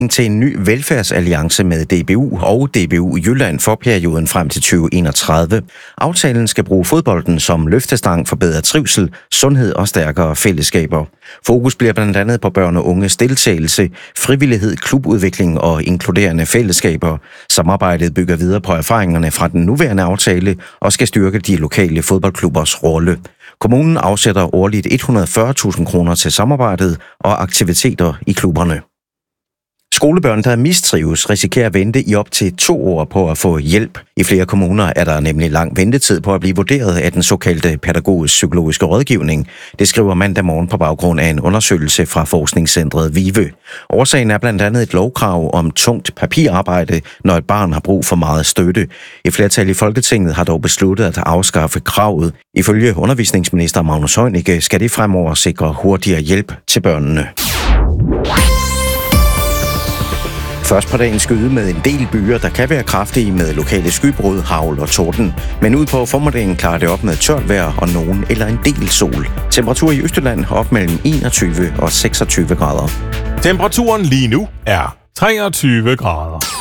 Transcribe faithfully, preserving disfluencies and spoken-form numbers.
til en ny velfærdsalliance med D B U og D B U Jylland for perioden frem til tyve enogtredive. Aftalen skal bruge fodbolden som løftestang for bedre trivsel, sundhed og stærkere fællesskaber. Fokus bliver blandt andet på børn og unges deltagelse, frivillighed, klubudvikling og inkluderende fællesskaber. Samarbejdet bygger videre på erfaringerne fra den nuværende aftale og skal styrke de lokale fodboldklubbers rolle. Kommunen afsætter årligt et hundrede og fyrre tusind kroner til samarbejdet og aktiviteter i klubberne. Skolebørn, der mistrives, risikerer at vente i op til to år på at få hjælp. I flere kommuner er der nemlig lang ventetid på at blive vurderet af den såkaldte pædagogisk-psykologiske rådgivning. Det skriver mandag morgen på baggrund af en undersøgelse fra forskningscentret VIVE. Årsagen er blandt andet et lovkrav om tungt papirarbejde, når et barn har brug for meget støtte. Et flertal i Folketinget har dog besluttet at afskaffe kravet. Ifølge undervisningsminister Magnus Heunicke skal det fremover sikre hurtigere hjælp til børnene. Først på dagen skyde med en del byer, der kan være kraftige med lokale skybrud, hagl og torden. Men ud på formiddagen klarer det op med tørt vejr og nogen eller en del sol. Temperatur i Østjylland op mellem enogtyve og seksogtyve grader. Temperaturen lige nu er treogtyve grader.